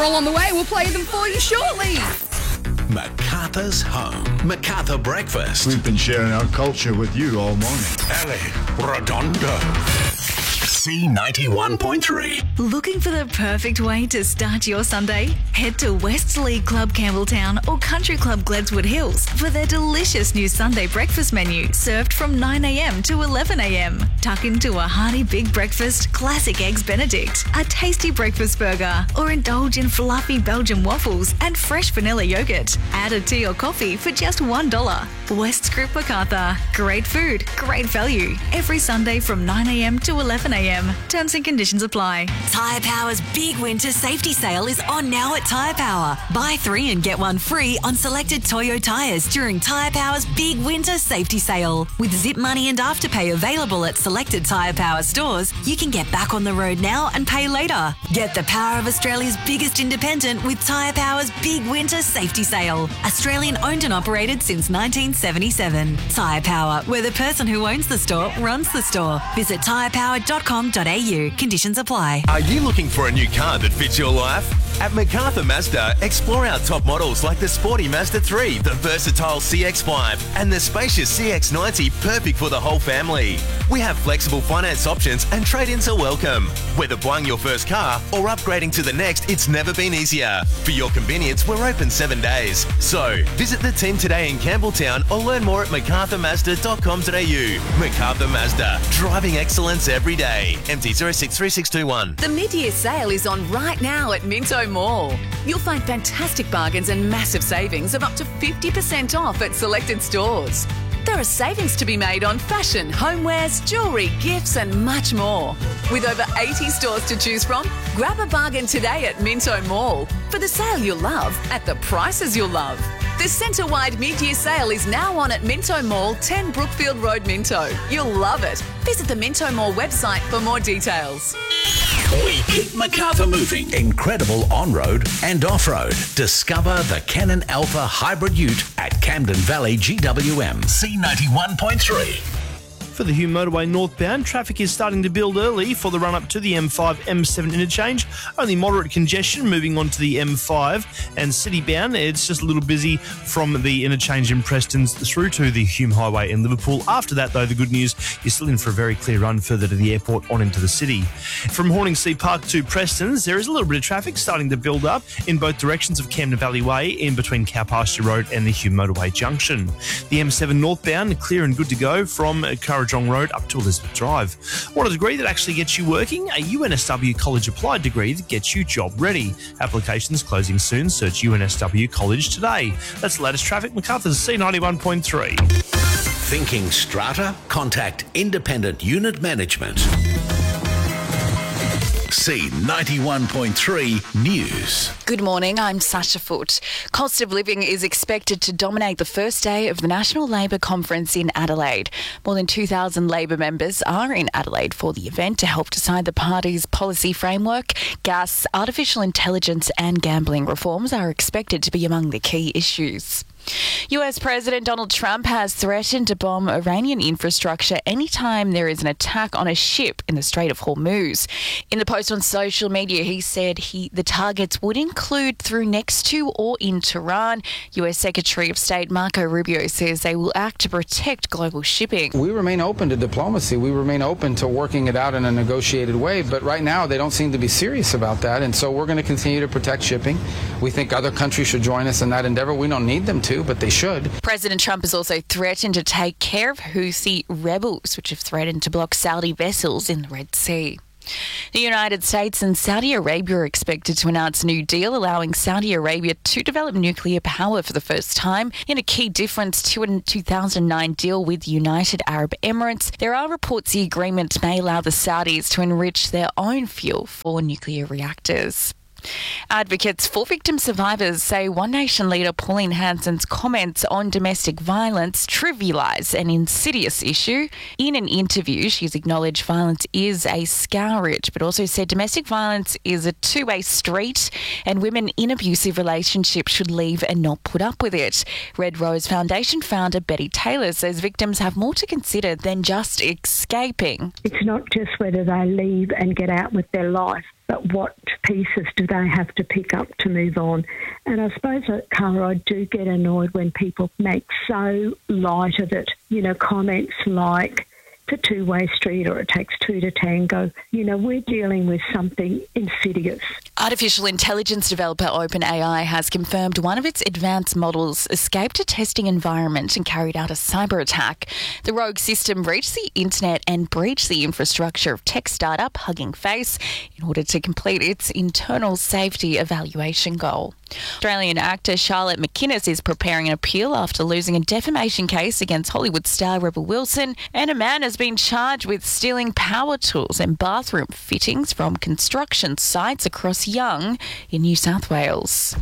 all on the way. We'll play them for you shortly. MacArthur's home. MacArthur Breakfast. We've been sharing our culture with you all morning. Ali Redondo. C91.3. Looking for the perfect way to start your Sunday? Head to Westlea Club Campbelltown or Country Club Gledswood Hills for their delicious new Sunday breakfast menu served from 9 a.m. to 11 a.m. Tuck into a hearty big breakfast, classic eggs Benedict, a tasty breakfast burger, or indulge in fluffy Belgian waffles and fresh vanilla yogurt. Add a tea or coffee for just $1. West Script MacArthur. Great food, great value. Every Sunday from 9 a.m. to 11 a.m. Terms and conditions apply. Tyre Power's big winter safety sale is on now at Tyre Power. Buy 3 and get 1 free on selected Toyo tyres during Tyre Power's big winter safety sale. With Zip Money and Afterpay available at selected Tyre Power stores, you can get back on the road now and pay later. Get the power of Australia's biggest independent with Tyre Power's big winter safety sale. Australian owned and operated since 1977. Tyre Power, where the person who owns the store runs the store. Visit tyrepower.com.au. Conditions apply. Are you looking for a new car that fits your life? At MacArthur Mazda, explore our top models like the sporty Mazda 3, the versatile CX-5, and the spacious CX-90, perfect for the whole family. We have flexible finance options and trade-ins are welcome. Whether buying your first car or upgrading to the next, it's never been easier. For your convenience, we're open 7 days. So, visit the team today in Campbelltown or learn more at macarthurmazda.com.au. MacArthur Mazda, driving excellence every day. MT063621. The mid-year sale is on right now at Minto Mall. You'll find fantastic bargains and massive savings of up to 50% off at selected stores. There are savings to be made on fashion, homewares, jewellery, gifts and much more. With over 80 stores to choose from, grab a bargain today at Minto Mall for the sale you'll love at the prices you'll love. The centre-wide mid-year sale is now on at Minto Mall, 10 Brookfield Road, Minto. You'll love it. Visit the Minto Mall website for more details. We keep MacArthur moving. Incredible on-road and off-road. Discover the Canon Alpha Hybrid Ute at Camden Valley GWM. C91.3. For the Hume Motorway northbound, traffic is starting to build early for the run-up to the M5-M7 interchange. Only moderate congestion moving on to the M5 and citybound. It's just a little busy from the interchange in Prestons through to the Hume Highway in Liverpool. After that, though, the good news, you're still in for a very clear run further to the airport on into the city. From Horningsea Park to Prestons, there is a little bit of traffic starting to build up in both directions of Camden Valley Way in between Cowpasture Road and the Hume Motorway junction. The M7 northbound, clear and good to go from Currajong Road up to Elizabeth Drive. Want a degree that actually gets you working? A UNSW College Applied degree that gets you job ready. Applications closing soon. Search UNSW College today. That's the latest traffic. MacArthur's C91.3. Thinking strata? Contact Independent Unit Management. C91.3 News. Good morning, I'm Sasha Foote. Cost of living is expected to dominate the first day of the National Labor Conference in Adelaide. More than 2,000 Labor members are in Adelaide for the event to help decide the party's policy framework. Gas, artificial intelligence and gambling reforms are expected to be among the key issues. US President Donald Trump has threatened to bomb Iranian infrastructure anytime there is an attack on a ship in the Strait of Hormuz. In the post on social media, he said the targets would include through next to or in Tehran. US Secretary of State Marco Rubio says they will act to protect global shipping. We remain open to diplomacy. We remain open to working it out in a negotiated way. But right now, they don't seem to be serious about that. And so we're going to continue to protect shipping. We think other countries should join us in that endeavor. We don't need them to, but they should. President Trump has also threatened to take care of Houthi rebels, which have threatened to block Saudi vessels in the Red Sea. The United States and Saudi Arabia are expected to announce a new deal allowing Saudi Arabia to develop nuclear power for the first time. In a key difference to a 2009 deal with United Arab Emirates, there are reports the agreement may allow the Saudis to enrich their own fuel for nuclear reactors. Advocates for victim survivors say One Nation leader Pauline Hanson's comments on domestic violence trivialise an insidious issue. In an interview, she's acknowledged violence is a scourge, but also said domestic violence is a two-way street and women in abusive relationships should leave and not put up with it. Red Rose Foundation founder Betty Taylor says victims have more to consider than just escaping. It's not just whether they leave and get out with their life. but what pieces do they have to pick up to move on? And I suppose, Cara, I do get annoyed when people make so light of it. Comments like, it's a two-way street or it takes two to tango. We're dealing with something insidious. Artificial intelligence developer OpenAI has confirmed one of its advanced models escaped a testing environment and carried out a cyber attack. The rogue system reached the internet and breached the infrastructure of tech startup Hugging Face in order to complete its internal safety evaluation goal. Australian actor Charlotte McInnes is preparing an appeal after losing a defamation case against Hollywood star Rebel Wilson, and a man has been charged with stealing power tools and bathroom fittings from construction sites across Young in New South Wales.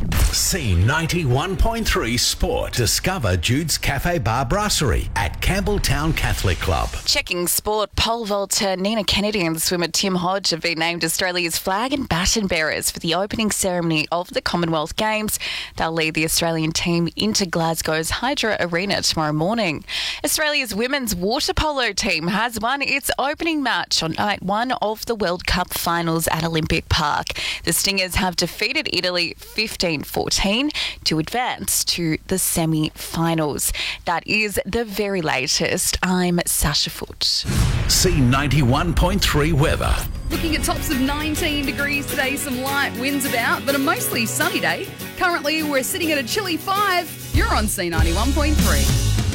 C91.3 Sport. Discover Jude's Cafe Bar Brasserie at Campbelltown Catholic Club. Checking sport, pole vaulter Nina Kennedy and swimmer Tim Hodge have been named Australia's flag and baton bearers for the opening ceremony of the Commonwealth Games. They'll lead the Australian team into Glasgow's Hydro Arena tomorrow morning. Australia's women's water polo team has won its opening match on night one of the World Cup finals at Olympic Park. The Stingers have defeated Italy 15-14 to advance to the semi-finals. That is the very latest. I'm Sasha Foote. C91.3 weather. Looking at tops of 19 degrees today, some light winds about, but a mostly sunny day. Currently, we're sitting at a chilly 5. You're on C91.3.